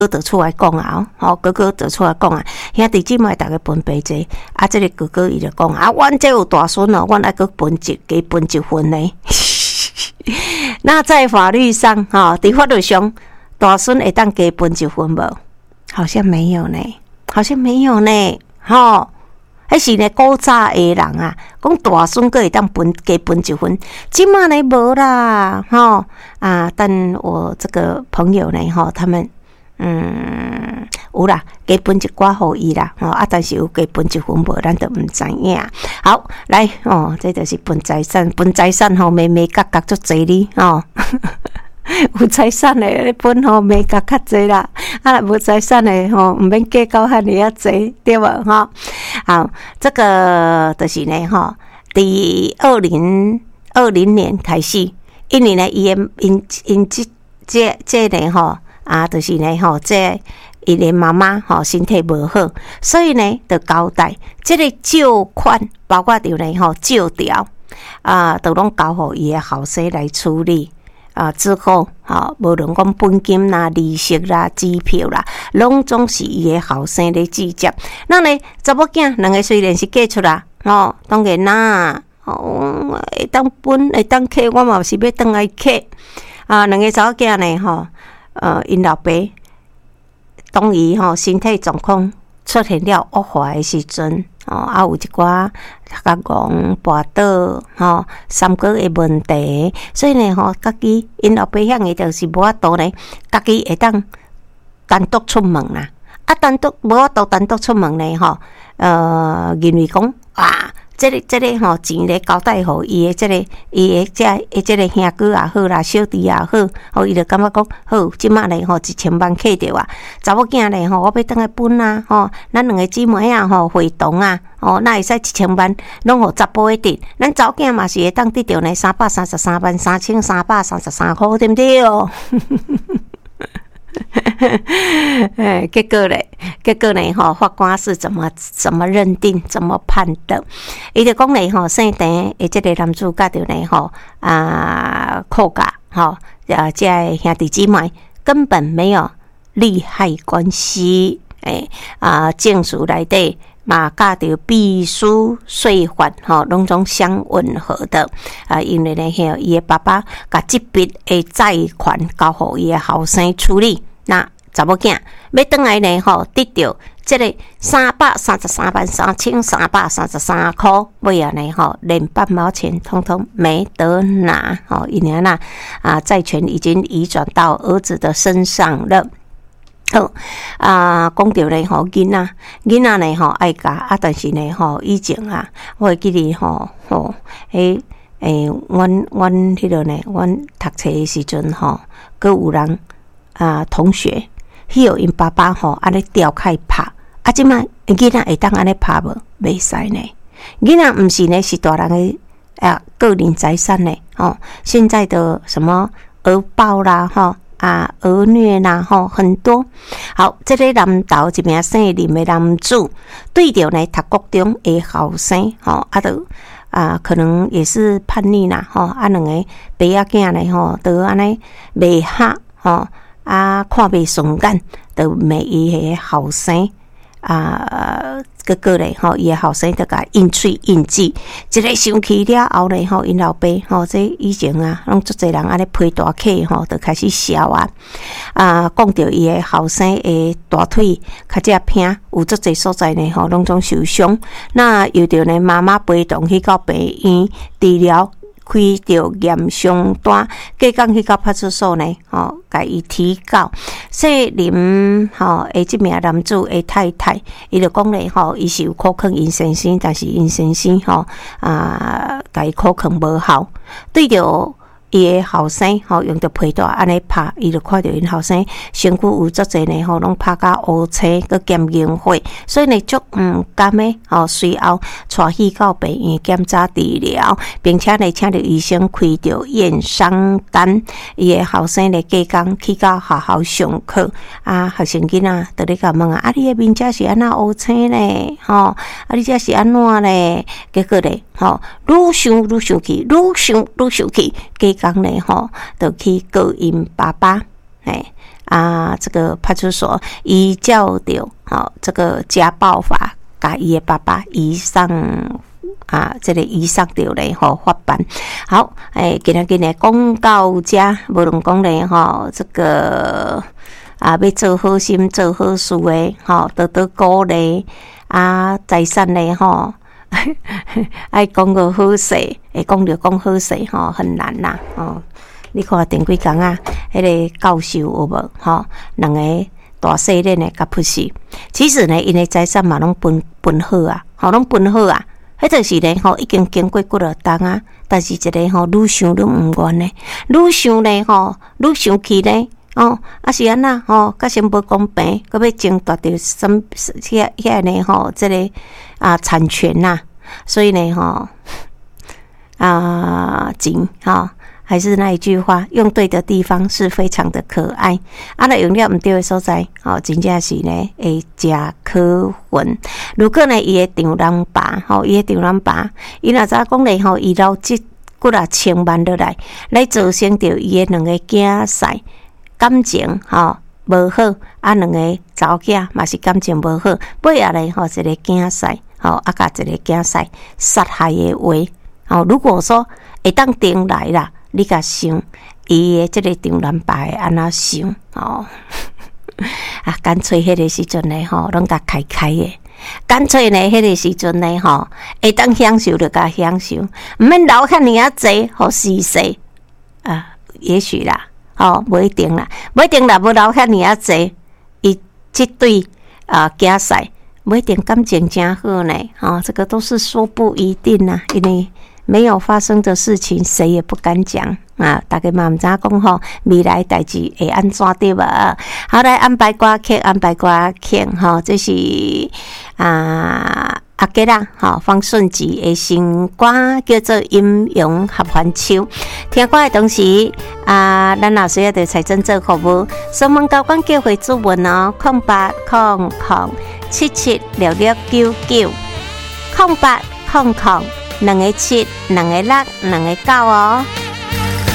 就出来讲啊，哥哥就出来讲啊，兄弟姊妹大家分白济，啊，这个哥哥伊就讲啊，阮这有大孙哦，阮爱佮加分一分呢。那在法律上，在法律上，大孙会当加分一分无？好像没有呢，好像没有呢，迄是呢古早的人啊，讲大孙个会当加分一分，即马呢无啦，但我这个朋友呢，他们有啦，加分一寡互伊啦，但是有加分一分无，咱都毋知影。好，来这就是分财产妹妹角足济哩有财产的分妹角较济啦，无财产的毋免计较遐尼啊济，对无好，这个就是呢第2020年开始，因为呢因这呢就是呢这伊的妈妈身体无好，所以呢就交代这个借款，包括着呢借条都拢交互伊的后生来处理。之后无论讲本金啦、利息啦、支票啦，拢总是伊的后生咧直接。那呢，查某囝两个虽然是嫁出来，当然啦，会当分会当客，我嘛是要当来客。两个查某囝呢，因老爸当伊身体状况出现了恶化的时阵。有一寡甲讲跋倒三高的问题，所以呢家己因老爸遐个就是无法度呢，家己会当单独出门啦。单独无法度单独出门呢认为讲这个钱咧交代互伊的这个兄哥也好啦，小弟也好，伊就感觉讲好，即马咧1000万客着啊，查某囝咧我要当来分啊，咱两个姊妹啊会同啊，那会使1000万拢互查甫一点，咱查某囝嘛是会当得着呢3333333块，对不对结果呢法官是怎么认定，怎么判的？伊就讲呢姓陈的这个男主角着呢扣甲这兄弟姊妹根本没有利害关系，证书内底嘛甲着必须税法拢总相吻合的因为呢伊的爸爸甲这笔的债款交互伊的后生处理，那查某囝要转来呢得到这个3333333块，尾啊呢连半毛钱通通没得拿因为债权已经移转到儿子的身上了。讲到咧囡仔呢爱教但是呢以前我会记得阮迄个呢，阮读册的时阵佫有人同学，迄有因爸爸安尼吊开拍，即摆囡仔会当安尼拍无？袂使呢。囡仔毋是呢是大人的个人财产呢现在的什么儿保啦儿虐啦很多。好，这个南投一名姓林的男子，对着呢读国中的后生就可能也是叛逆啦两个爸仔囝呢都安尼袂合看袂顺眼，就骂伊个后生结果咧伊个后生就甲应喙应舌，一个生气了后咧因老爸这以前拢足侪人安尼批大客就开始笑讲到伊个后生的大腿较只偏，有足侪所在呢拢总受伤，那又着呢妈妈陪同去到病院治疗，开着验伤单，隔天去到派出所呢甲伊提告。姓林的这名男子的太太，伊就讲咧伊是有考劝因先生，但是因先生甲伊考劝无效，对着伊的后生用着皮带安尼拍，伊就看到因后生身躯有足侪呢拢拍甲乌青，佮兼硬化，所以呢足毋甘的随后带去到病院检查治疗，并且呢请着医生开着验伤单。伊的后生呢隔天去到学校上课学生囡仔就咧甲问你的面遮是安那乌青呢你遮是安怎呢？结果咧愈想愈生气，愈想愈生气，隔天呢就去告因爸爸这个派出所依照着这个家暴法，甲伊的爸爸移上这个移上着咧法办。好，今日讲到这，无论讲咧这个要做好心做好事的多多鼓励财产咧爱讲个好势，会讲着讲好势很难啦你看前几工迄个教授有无两个大细人的甲扑死。其实呢，因的财产嘛拢分好拢分好迄就是呢已经经过几落冬但是一个愈想愈毋愿呢，愈想呢愈想去呢是安那甲先无公平，搁要争夺着什遐呢这个产权所以呢钱还是那一句话，用对的地方是非常的可爱那用了毋对的所在真正是呢会真可恨。如果呢伊的丈人爸伊若早讲咧伊留即几啊千万落来造成着伊的两个囝婿感情无好两个查某囝嘛是感情无好，尾下咧一个囝婿甲一个囝婿杀害的话如果说会当定来啦，你甲想伊的这个丈人爸会安怎想干脆迄个时阵呢拢甲开的，干脆呢迄个时阵呢会当享受就甲享受，毋免留遐尔济互死死也许啦无一定啦，无留遐尔济，伊即对囝婿不一定感情真好呢这个都是说不一定因为没有发生的事情谁也不敢讲大家嘛毋知讲未来代志会安怎对吧？好，来安排歌曲这是阿吉啦方顺吉的新歌叫做《阴阳合欢秋》。听歌的同时咱老师要对财政做服务，上门交管叫回主文0800776699 0800 2个7 2个6 2个9